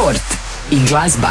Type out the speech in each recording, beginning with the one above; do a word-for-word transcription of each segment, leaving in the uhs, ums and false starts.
sport i glazba.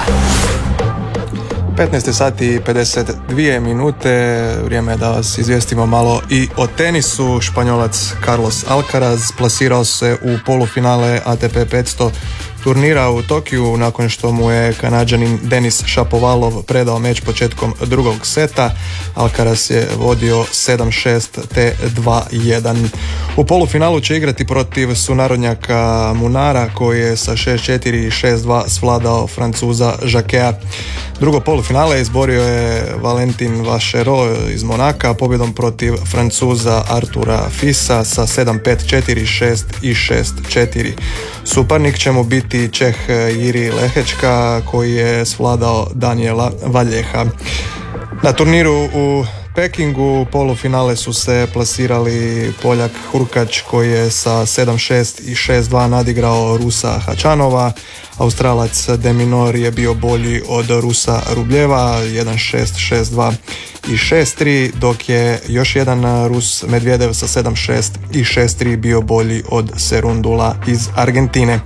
petnaest sati i pedeset dvije minute, vrijeme je da vas izvijestimo malo i o tenisu. Španjolac Carlos Alcaraz plasirao se u polufinale A T P petsto turnira u Tokiju nakon što mu je Kanađanin Denis Šapovalov predao meč početkom drugog seta. Alcaraz je vodio sedam šest te dva jedan. U polufinalu će igrati protiv sunarodnjaka Munara koji je sa šest četiri i šest dva svladao Francuza Jacquea. Drugo polufinale izborio je Valentin Vachereau iz Monaka pobjedom protiv Francuza Artura Fisa sa sedam pet, četiri šest i šest četiri. Suparnik će mu biti Čeh Jiri Lehečka koji je svladao Daniela Valjeha. Na turniru u Pekingu polufinale su se plasirali Poljak Hurkač koji je sa sedam šest i šest dva nadigrao Rusa Hačanova. Australac De Minaur je bio bolji od Rusa Rubljeva jedan šest, šest dva i šest tri, dok je još jedan Rus Medvedev sa sedam šest i šest tri bio bolji od Serundula iz Argentine.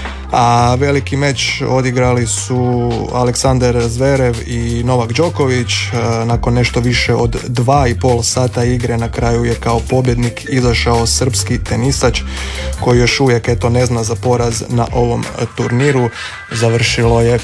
A veliki meč odigrali su Aleksander Zverev i Novak Đoković. Nakon nešto više od dva i pol sata igre na kraju je kao pobjednik izašao srpski tenisač koji još uvijek eto ne zna za poraz na ovom turniru. Završilo je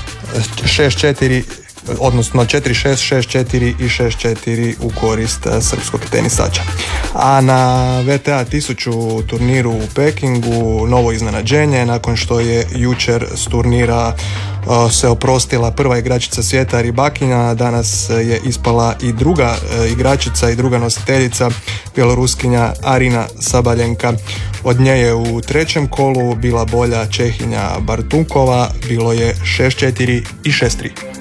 šest četiri, odnosno četiri šest, šest četiri i šest četiri u korist srpskog tenisača. A na V T A tisuću turniru u Pekingu novo iznenađenje nakon što je jučer s turnira uh, se oprostila prva igračica svijeta Ribakinja. Danas je ispala i druga uh, igračica i druga nositeljica, bjeloruskinja Arina Sabaljenka. Od nje je u trećem kolu bila bolja Čehinja Bartunkova, bilo je šest četiri i šest tri.